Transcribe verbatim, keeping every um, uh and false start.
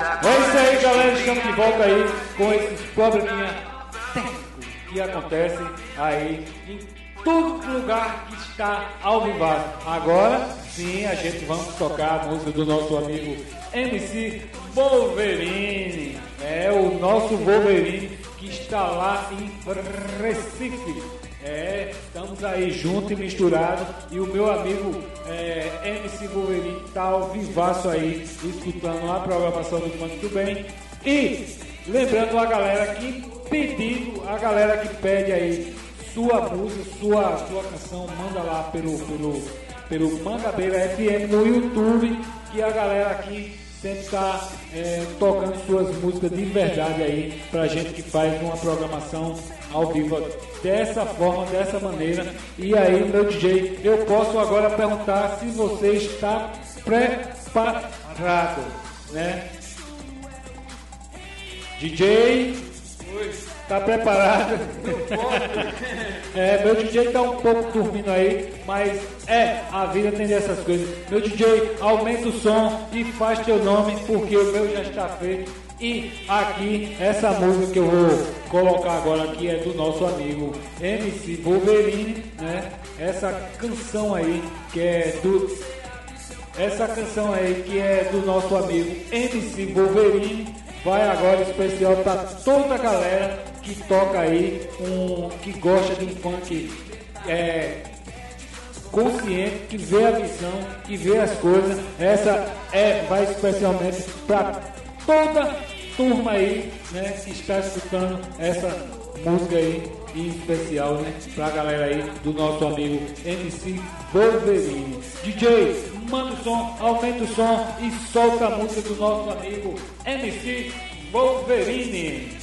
É isso aí, galera, estamos de volta aí com esses probleminha técnicos que acontecem aí em todo lugar que está ao vivo. Agora sim, a gente vamos tocar a música do nosso amigo M C Wolverine. É o nosso Wolverine que está lá em Recife. É, estamos aí juntos e misturados. E o meu amigo é, M C Wolverine está ao vivaço aí, escutando a programação do Funk do Bem. E lembrando a galera que pedido, a galera que pede aí sua música, sua, sua canção, manda lá pelo, pelo, pelo Mangabeira F M no YouTube, que a galera aqui sempre está é, tocando suas músicas de verdade aí, pra gente que faz uma programação ao vivo dessa forma, dessa maneira. E aí, meu D J, eu posso agora perguntar se você está preparado, né? D J, oi, tá preparado? É, meu D J tá um pouco dormindo aí, mas é, a vida tem dessas coisas. Meu D J, aumenta o som e faz teu nome, porque o meu já está feito. E aqui, essa música que eu vou colocar agora aqui é do nosso amigo M C Wolverine, né? Essa canção aí que é do... Essa canção aí que é do nosso amigo M C Wolverine vai agora especial para toda a galera que toca aí, um, que gosta de um funk é, consciente, que vê a visão, que vê as coisas. Essa é, vai especialmente para toda turma aí, né, que está escutando essa música aí, em especial, né, pra galera aí do nosso amigo M C Wolverine. D J, manda o som, aumenta o som e solta a música do nosso amigo M C Wolverine.